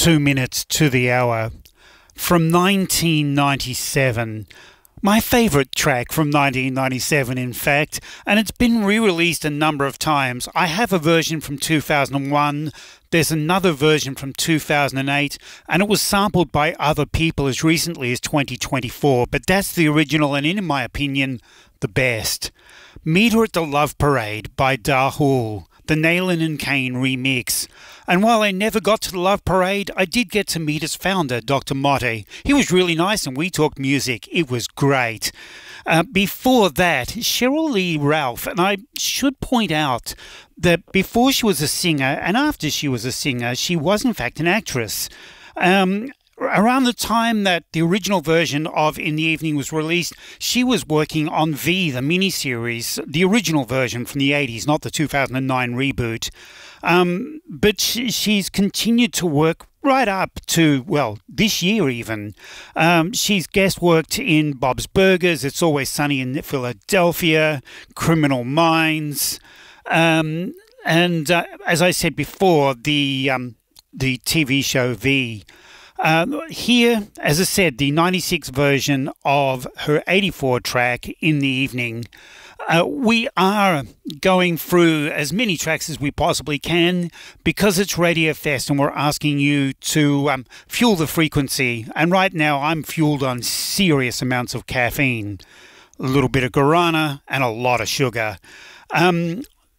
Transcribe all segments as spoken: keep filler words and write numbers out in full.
Two minutes to the hour. From nineteen ninety-seven. My favourite track from nineteen ninety-seven, in fact, and it's been re-released a number of times. I have a version from two thousand one, there's another version from two thousand eight, and it was sampled by other people as recently as twenty twenty-four, but that's the original and, in my opinion, the best. Meet Her at the Love Parade by Dahul, the Nayland and Kane remix. And while I never got to the Love Parade, I did get to meet its founder, Doctor Motte. He was really nice and we talked music. It was great. Uh, before that, Cheryl Lee Ralph, and I should point out that before she was a singer and after she was a singer, she was in fact an actress. Um... Around the time that the original version of In the Evening was released, she was working on V, the miniseries, the original version from the eighties, not the two thousand nine reboot. Um, but she, she's continued to work right up to, well, this year even. Um, she's guest worked in Bob's Burgers, It's Always Sunny in Philadelphia, Criminal Minds, um, and uh, as I said before, the um, the T V show V. Um, here, as I said, the ninety-six version of her eighty-four track, In the Evening. Uh, we are going through as many tracks as we possibly can because it's Radio Fest and we're asking you to um, fuel the frequency. And right now I'm fueled on serious amounts of caffeine, a little bit of guarana and a lot of sugar. Um,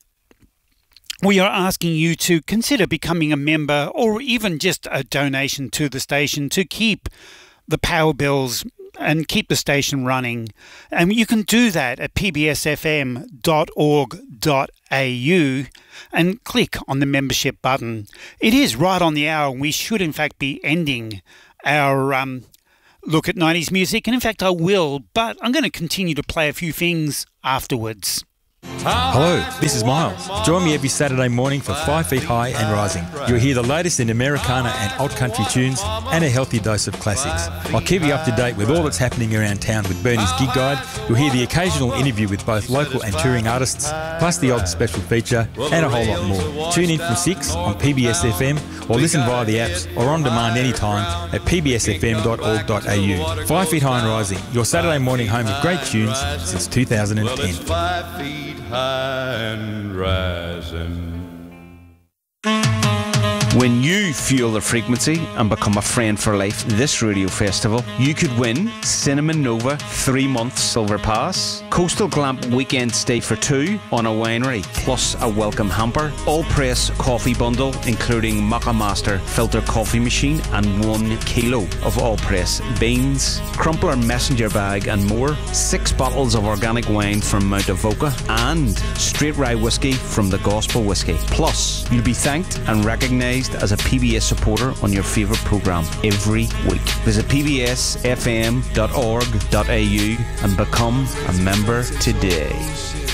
We are asking you to consider becoming a member or even just a donation to the station to keep the power bills and keep the station running. And you can do that at p b s f m dot org dot a u and click on the membership button. It is right on the hour. We should in fact be ending our um, look at nineties music. And in fact I will, but I'm going to continue to play a few things afterwards. Hello, this is Miles. Join me every Saturday morning for Five Feet High and Rising. You'll hear the latest in Americana and alt country tunes and a healthy dose of classics. I'll keep you up to date with all that's happening around town with Bernie's Gig Guide. You'll hear the occasional interview with both local and touring artists, plus the odd special feature and a whole lot more. Tune in from six on P B S F M or listen via the apps or on demand anytime at p b s f m dot org dot a u. Five Feet High and Rising, your Saturday morning home of great tunes since two thousand ten. High and rising. When you fuel the frequency and become a friend for life this radio festival, you could win Cinnamon Nova three month silver pass, Coastal Glamp weekend stay for two on a winery, plus a welcome hamper, all press coffee bundle including Maca Master filter coffee machine and one kilo of all press beans, crumpler messenger bag and more, six bottles of organic wine from Mount Avoca and straight rye whiskey from the Gospel Whiskey. Plus, you'll be thanked and recognised as a P B S supporter on your favourite programme every week. Visit p b s f m dot org dot a u and become a member today.